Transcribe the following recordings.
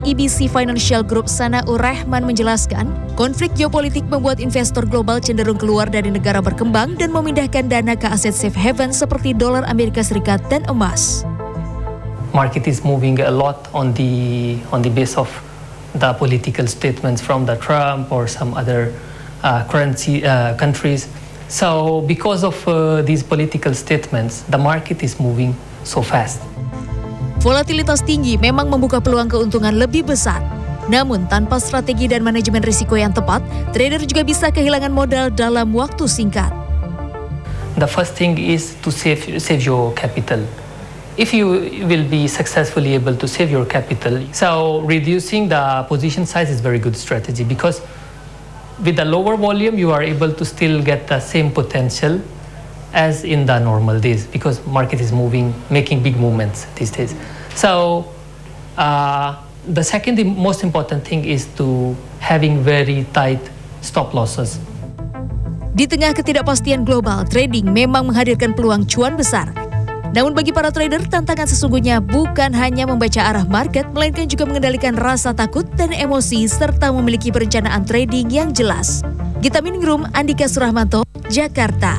EBC Financial Group Sanaur Rahman menjelaskan, konflik geopolitik membuat investor global cenderung keluar dari negara berkembang dan memindahkan dana ke aset safe haven seperti dolar Amerika Serikat dan emas. Market is moving a lot on the base of the political statements from the Trump or some other countries. So because of these political statements, the market is moving so fast. Volatilitas tinggi memang membuka peluang keuntungan lebih besar. Namun tanpa strategi dan manajemen risiko yang tepat, trader juga bisa kehilangan modal dalam waktu singkat. The first thing is to save your capital. If you will be successfully able to save your capital, so reducing the position size is very good strategy, because with the lower volume you are able to still get the same potential as in the normal days, because market is making big movements these days. So the second most important thing is to having very tight stop losses. Di tengah ketidakpastian global, trading memang menghadirkan peluang cuan besar. Namun bagi para trader, tantangan sesungguhnya bukan hanya membaca arah market, melainkan juga mengendalikan rasa takut dan emosi serta memiliki perencanaan trading yang jelas. Gita Miningrum, Andika Surahmanto, Jakarta.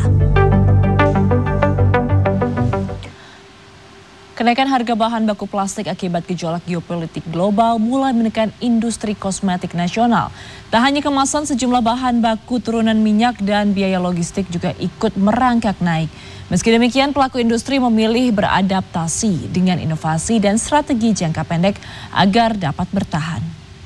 Kenaikan harga bahan baku plastik akibat gejolak geopolitik global mulai menekan industri kosmetik nasional. Tak hanya kemasan, sejumlah bahan baku turunan minyak dan biaya logistik juga ikut merangkak naik. Meski demikian, pelaku industri memilih beradaptasi dengan inovasi dan strategi jangka pendek agar dapat bertahan.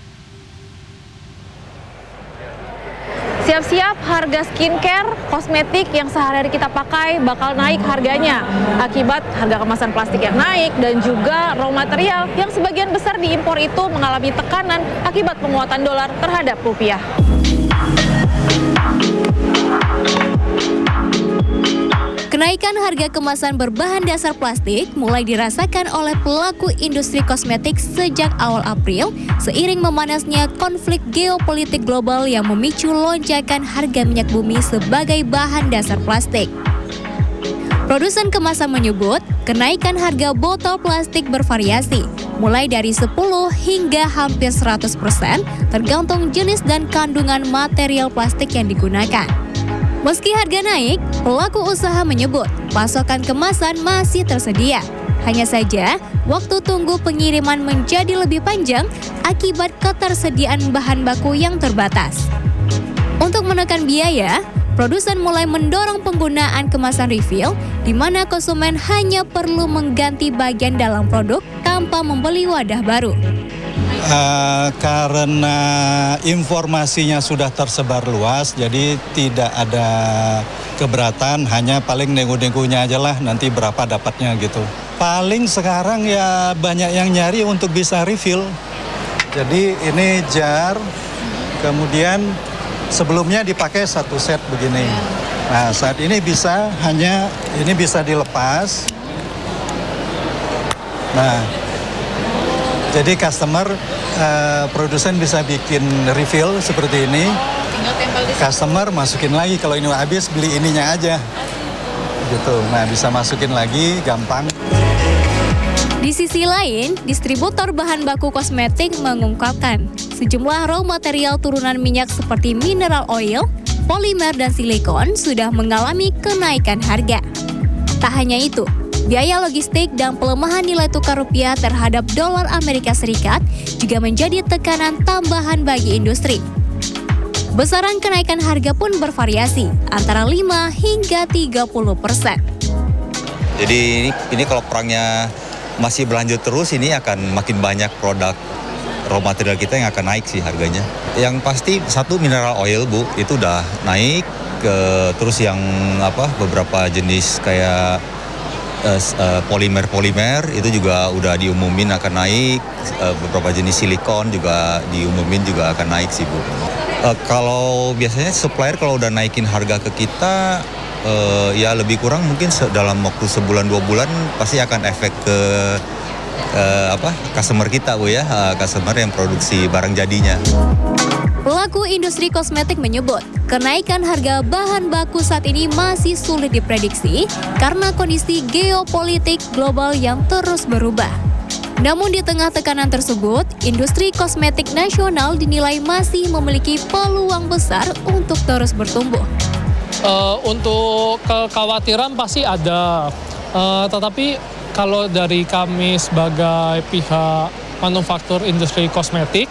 Siap-siap harga skincare, kosmetik yang sehari-hari kita pakai bakal naik harganya akibat harga kemasan plastik yang naik dan juga raw material yang sebagian besar diimpor itu mengalami tekanan akibat penguatan dolar terhadap rupiah. Kenaikan harga kemasan berbahan dasar plastik mulai dirasakan oleh pelaku industri kosmetik sejak awal April seiring memanasnya konflik geopolitik global yang memicu lonjakan harga minyak bumi sebagai bahan dasar plastik. Produsen kemasan menyebut kenaikan harga botol plastik bervariasi, mulai dari 10 hingga hampir 100% tergantung jenis dan kandungan material plastik yang digunakan. Meski harga naik, pelaku usaha menyebut pasokan kemasan masih tersedia. Hanya saja, waktu tunggu pengiriman menjadi lebih panjang akibat ketersediaan bahan baku yang terbatas. Untuk menekan biaya, produsen mulai mendorong penggunaan kemasan refill, di mana konsumen hanya perlu mengganti bagian dalam produk tanpa membeli wadah baru. Karena informasinya sudah tersebar luas, jadi tidak ada keberatan, hanya paling nego-negonya aja lah, nanti berapa dapatnya gitu. Paling sekarang ya banyak yang nyari untuk bisa refill. Jadi ini jar, kemudian sebelumnya dipakai satu set begini. Nah saat ini bisa dilepas. Nah, jadi produsen bisa bikin refill seperti ini. Customer masukin lagi, kalau ini habis beli ininya aja. Gitu. Nah, bisa masukin lagi, gampang. Di sisi lain, distributor bahan baku kosmetik mengungkapkan sejumlah raw material turunan minyak seperti mineral oil, polimer, dan silikon sudah mengalami kenaikan harga. Tak hanya itu, biaya logistik dan pelemahan nilai tukar rupiah terhadap dolar Amerika Serikat juga menjadi tekanan tambahan bagi industri. Besaran kenaikan harga pun bervariasi, antara 5 hingga 30%. Jadi ini kalau perangnya masih berlanjut terus, ini akan makin banyak produk raw material kita yang akan naik sih harganya. Yang pasti satu mineral oil, Bu, itu udah naik, terus yang beberapa jenis kayak polimer itu juga udah diumumin akan naik, beberapa jenis silikon juga diumumin juga akan naik sih, Bu. Kalau biasanya supplier kalau udah naikin harga ke kita, ya lebih kurang mungkin dalam waktu sebulan 2 bulan pasti akan efek ke customer kita, Bu, ya, customer yang produksi barang jadinya. Pelaku industri kosmetik menyebut kenaikan harga bahan baku saat ini masih sulit diprediksi karena kondisi geopolitik global yang terus berubah. Namun di tengah tekanan tersebut, industri kosmetik nasional dinilai masih memiliki peluang besar untuk terus bertumbuh. Untuk kekhawatiran pasti ada, tetapi kalau dari kami sebagai pihak manufaktur industri kosmetik,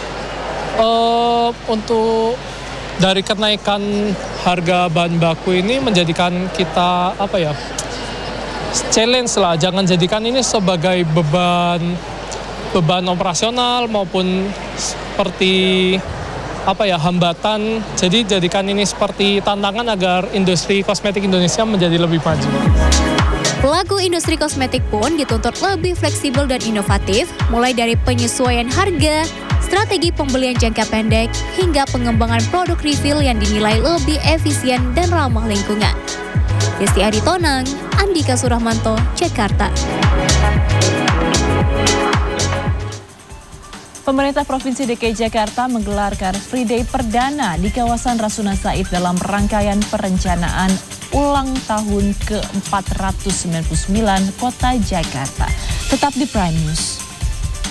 untuk dari kenaikan harga bahan baku ini menjadikan kita challenge lah, jangan jadikan ini sebagai beban operasional maupun seperti hambatan. Jadi jadikan ini seperti tantangan agar industri kosmetik Indonesia menjadi lebih maju. Pelaku industri kosmetik pun dituntut lebih fleksibel dan inovatif, mulai dari penyesuaian harga, strategi pembelian jangka pendek, hingga pengembangan produk refill yang dinilai lebih efisien dan ramah lingkungan. Desti Aritonang, Andika Surahmanto, Jakarta. Pemerintah Provinsi DKI Jakarta menggelar Car Free Day perdana di kawasan Rasuna Said dalam rangkaian perencanaan ulang tahun ke-499 Kota Jakarta. Tetap di Prime News.